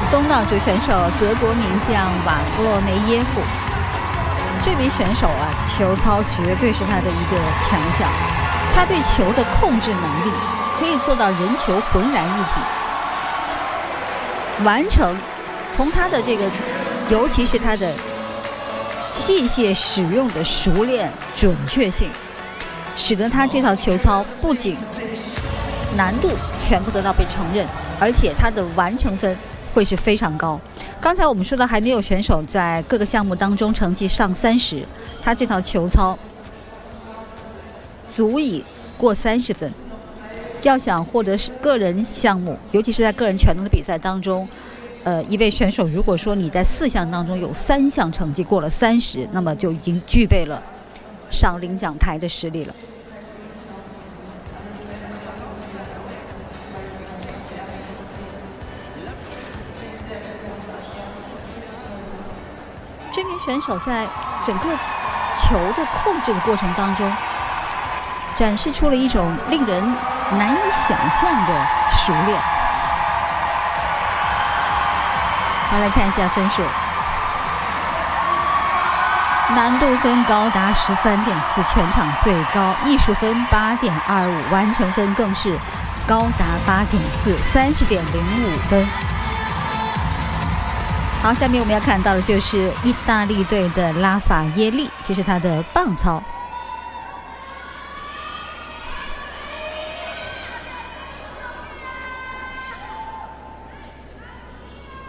东道主选手德国名将瓦夫洛内耶夫，这名选手啊，球操绝对是他的一个强项。他对球的控制能力可以做到人球浑然一体，完成从他的这个，尤其是他的器械使用的熟练准确性，使得他这套球操不仅难度全部得到被承认，而且他的完成分会是非常高。刚才我们说到还没有选手在各个项目当中成绩上30，他这套球操足以过30分。要想获得个人项目，尤其是在个人全能的比赛当中，一位选手如果说你在4项当中有3项成绩过了30，那么就已经具备了上领奖台的实力了。这名选手在整个球的控制的过程当中，展示出了一种令人难以想象的熟练。好，来看一下分数，难度分高达13.4，全场最高；艺术分8.25，完成分更是高达8.4， 30.05分。好，下面我们要看到的就是意大利队的拉法耶利，这是他的棒操。